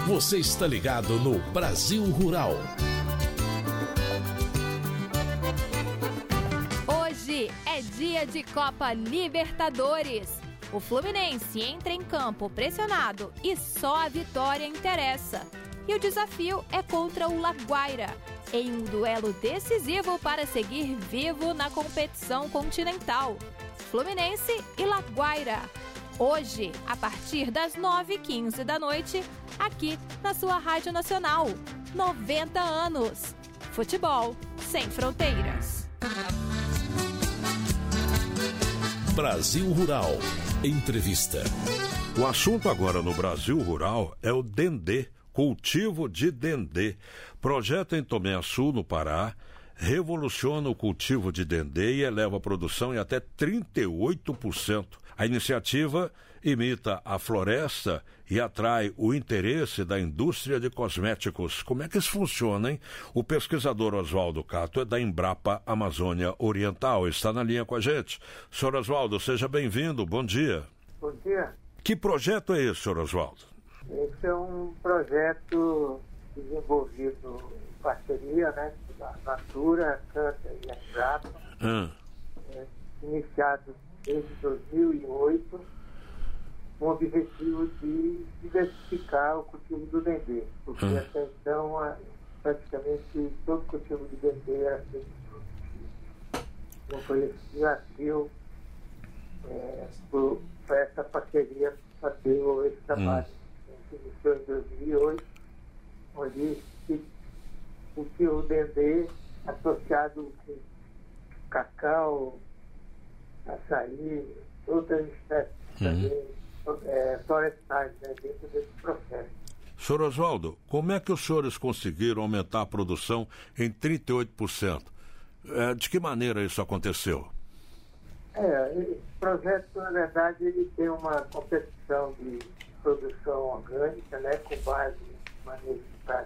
Você está ligado no Brasil Rural. Hoje é dia de Copa Libertadores. O Fluminense entra em campo pressionado e só a vitória interessa. E o desafio é contra o Laguaira, em um duelo decisivo para seguir vivo na competição continental. Fluminense e Laguaira. Hoje, a partir das 9h15 da noite, aqui na sua Rádio Nacional. 90 anos. Futebol sem fronteiras. Brasil Rural. Entrevista. O assunto agora no Brasil Rural é o dendê, cultivo de dendê. Projeto em Tomé Açu, no Pará, revoluciona o cultivo de dendê e eleva a produção em até 38%. A iniciativa imita a floresta e atrai o interesse da indústria de cosméticos. Como é que isso funciona, hein? O pesquisador Oswaldo Cato é da Embrapa Amazônia Oriental. Está na linha com a gente. Senhor Oswaldo, seja bem-vindo. Bom dia. Bom dia. Que projeto é esse, senhor Oswaldo? Esse é um projeto desenvolvido em parceria, né, da Natura, Canta e a Embrapa, iniciado desde 2008, com o objetivo de diversificar o cultivo do dendê, porque até então praticamente todo o cultivo de dendê era feito produtivo. Então foi esse desafio para essa parceria fazer esse trabalho. A gente iniciou em 2008, onde se cultiva o dendê associado com cacau, açaí, outras espécies também florestais, né, dentro desse processo. Senhor Oswaldo, como é que os senhores conseguiram aumentar a produção em 38%? De que maneira isso aconteceu? Esse projeto, na verdade, ele tem uma competição de produção orgânica, né, com base em manejo de